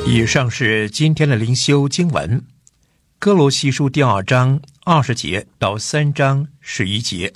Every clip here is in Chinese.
以上是今天的灵修经文，哥罗西书第2章20节到3章11节。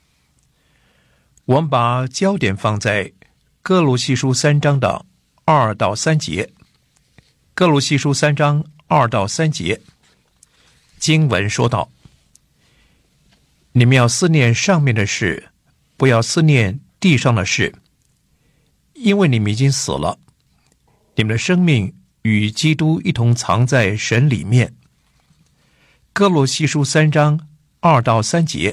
我们把焦点放在哥罗西书3章的2到3节。哥罗西书3章2到3节，经文说道：你们要思念上面的事，不要思念地上的事，因为你们已经死了，你们的生命与基督一同藏在神里面。哥罗西书3章2到3节，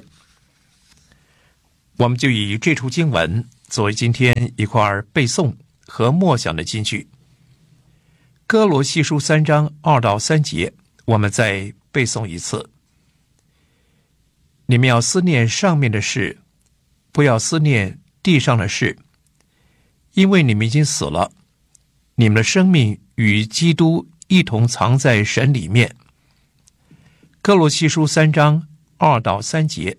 我们就以这处经文作为今天一块背诵和默想的金句。哥罗西书3章2到3节，我们再背诵一次。你们要思念上面的事，不要思念地上的事，因为你们已经死了，你们的生命与基督一同藏在神里面。哥罗西书3章2到3节。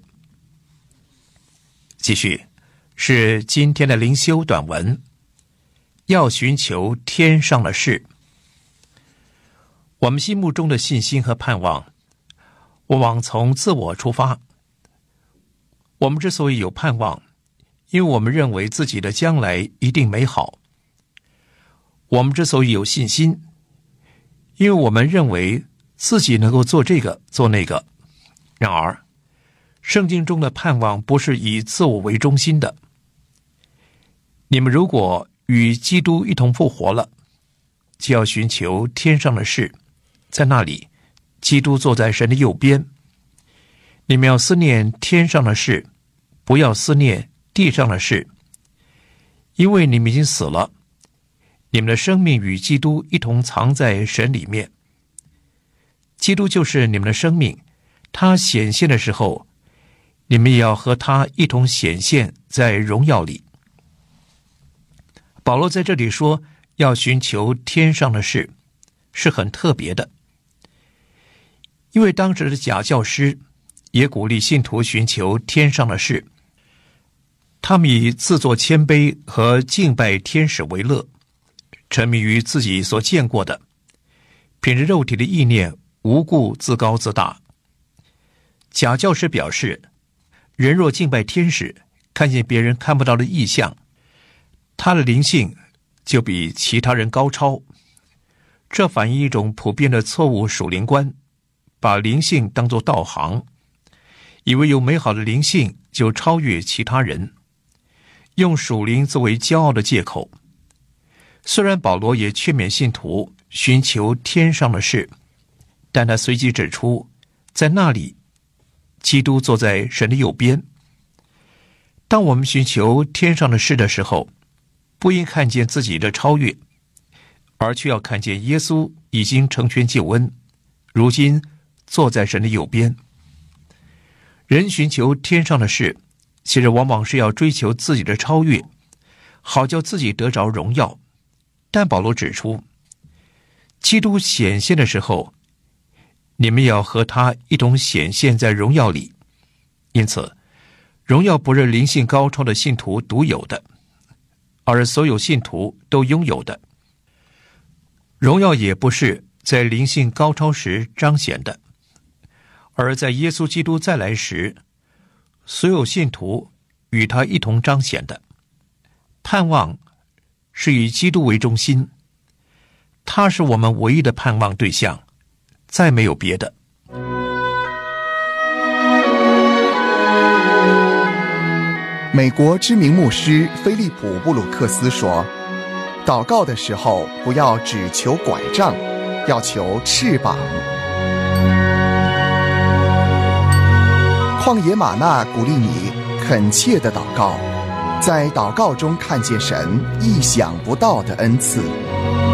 继续是今天的灵修短文，要寻求天上的事。我们心目中的信心和盼望往往从自我出发。我们之所以有盼望，因为我们认为自己的将来一定美好。我们之所以有信心，因为我们认为自己能够做这个做那个。然而圣经中的盼望不是以自我为中心的。你们如果与基督一同复活了，就要寻求天上的事，在那里基督坐在神的右边。你们要思念天上的事，不要思念地上的事，因为你们已经死了，你们的生命与基督一同藏在神里面。基督就是你们的生命，他显现的时候，你们也要和他一同显现在荣耀里。保罗在这里说要寻求天上的事，是很特别的，因为当时的假教师也鼓励信徒寻求天上的事。他们以自作谦卑和敬拜天使为乐，沉迷于自己所见过的，凭着肉体的意念无故自高自大。假教师表示，人若敬拜天使，看见别人看不到的异象，他的灵性就比其他人高超。这反映一种普遍的错误属灵观，把灵性当作导航，以为有美好的灵性就超越其他人，用属灵作为骄傲的借口。虽然保罗也劝勉信徒寻求天上的事，但他随即指出，在那里基督坐在神的右边。当我们寻求天上的事的时候，不应看见自己的超越，而却要看见耶稣已经成全救恩，如今坐在神的右边。人寻求天上的事，其实往往是要追求自己的超越，好叫自己得着荣耀。但保罗指出，基督显现的时候，你们要和他一同显现在荣耀里。因此荣耀不是灵性高超的信徒独有的，而是所有信徒都拥有的。荣耀也不是在灵性高超时彰显的，而在耶稣基督再来时，所有信徒与他一同彰显的。盼望是以基督为中心，他是我们唯一的盼望对象，再没有别的。 美国知名牧师菲利普·布鲁克斯说，祷告的时候不要只求拐杖，要求翅膀。旷野吗哪鼓励你恳切的祷告，在祷告中看见神意想不到的恩赐。